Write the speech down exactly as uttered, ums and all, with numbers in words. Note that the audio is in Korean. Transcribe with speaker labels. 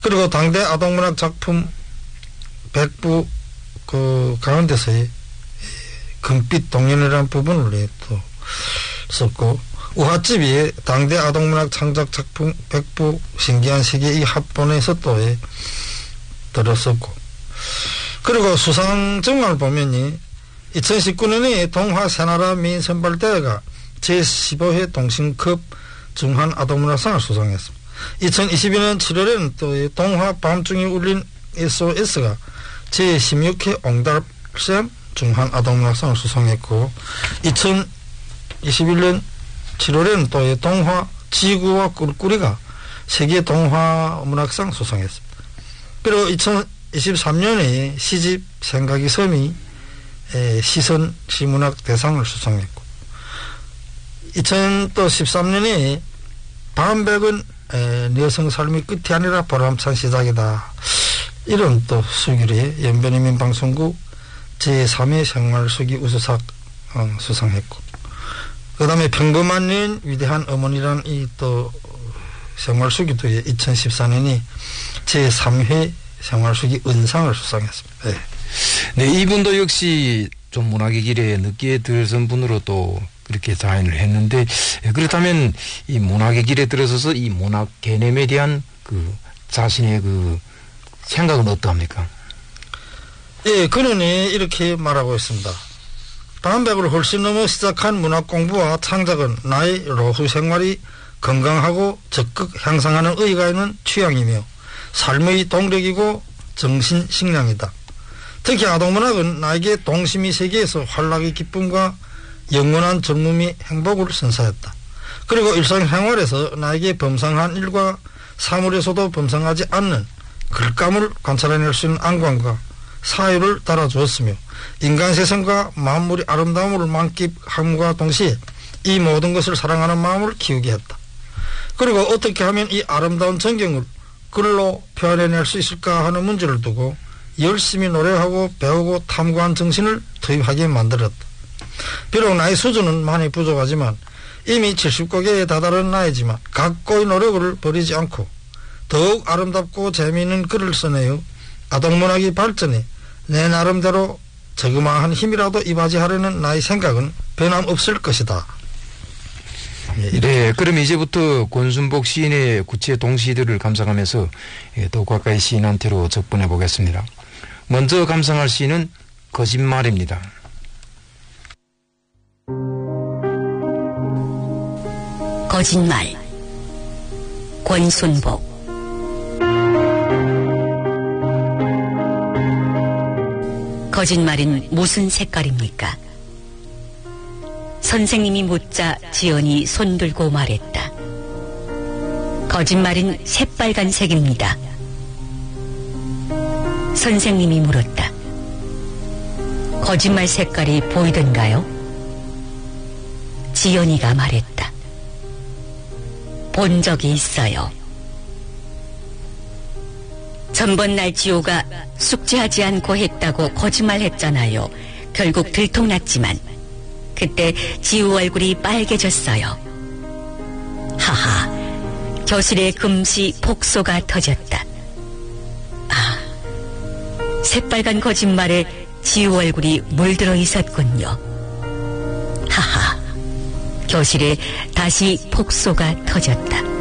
Speaker 1: 그리고 당대 아동문학 작품 백부 그 가운데서의 금빛 동연이라는 부분을 또 썼고, 우화집이 당대 아동문학 창작 작품 백부 신기한 세계 이 합본에서 또 들었었고, 그리고 수상 정황을 보면이 이천십구 년에 동화 새나라 미인 선발대회가 제십오 회 동신급 중한 아동문학상을 수상했습니다. 이천이십이 년 칠월에는 또 동화 밤중에 울린 에스오에스가 제십육 회 옹달샘 중한 아동문학상을 수상했고, 이천이십일 년 칠월에는 또 동화 지구와 꿀꿀이가 세계 동화 문학상 수상했습니다. 그리고 이천이십삼 년에 시집 생각이 섬이 시선 시문학 대상을 수상했고, 이천십삼 년에 반백은 여성 삶이 끝이 아니라 보람찬 시작이다, 이런 또 수기를 연변인민 방송국 제삼 회 생활수기 우수상 어, 수상했고, 그 다음에 평범한 여인 위대한 어머니라는 이 또 생활수기도 이천십사 년이 제삼 회 생활수기 은상을 수상했습니다. 네.
Speaker 2: 네, 이분도 역시 좀 문학의 길에 늦게 들어선 분으로 또 그렇게 자인을 했는데, 그렇다면 이 문학의 길에 들어서서 이 문학 개념에 대한 그 자신의 그 생각은 어떠합니까?
Speaker 1: 예, 그는 이렇게 말하고 있습니다. 반백을 훨씬 넘어 시작한 문학 공부와 창작은 나의 노후 생활이 건강하고 적극 향상하는 의의가 있는 취향이며 삶의 동력이고 정신 식량이다. 특히 아동문학은 나에게 동심의 세계에서 활락의 기쁨과 영원한 젊음의 행복을 선사했다. 그리고 일상생활에서 나에게 범상한 일과 사물에서도 범상하지 않는 글감을 관찰해낼 수 있는 안광과 사유를 달아주었으며, 인간 세상과 만물의 아름다움을 만끽함과 동시에 이 모든 것을 사랑하는 마음을 키우게 했다. 그리고 어떻게 하면 이 아름다운 전경을 글로 표현해낼 수 있을까 하는 문제를 두고 열심히 노력하고 배우고 탐구한 정신을 투입하게 만들었다. 비록 나의 수준은 많이 부족하지만 이미 칠십 곡에 다다른 나이지만 각고의 노력을 버리지 않고 더욱 아름답고 재미있는 글을 써내어 아동문학의 발전에 내 나름대로 저그마한 힘이라도 이바지하려는 나의 생각은 변함없을 것이다.
Speaker 2: 예, 네, 그럼 이제부터 권순복 시인의 구체 동시들을 감상하면서 더 가까이 시인한테로 접근해 보겠습니다. 먼저 감상할 시는 거짓말입니다.
Speaker 3: 거짓말, 권순복. 거짓말은 무슨 색깔입니까? 선생님이 묻자 지연이 손들고 말했다. 거짓말은 새빨간색입니다. 선생님이 물었다. 거짓말 색깔이 보이던가요? 지연이가 말했다. 본 적이 있어요. 전번 날 지호가 숙제하지 않고 했다고 거짓말했잖아요. 결국 들통났지만 그때 지호 얼굴이 빨개졌어요. 하하, 교실에 금시 폭소가 터졌다. 아, 새빨간 거짓말에 지호 얼굴이 물들어 있었군요. 하하, 교실에 다시 폭소가 터졌다.